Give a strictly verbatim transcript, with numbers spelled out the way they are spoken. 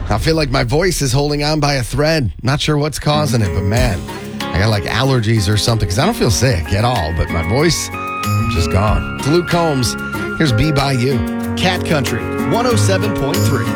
I feel like my voice is holding on by a thread. Not sure what's causing it, but man, I got like allergies or something because I don't feel sick at all, but my voice just gone. To Luke Combs, here's Be By You. Cat Country one oh seven point three.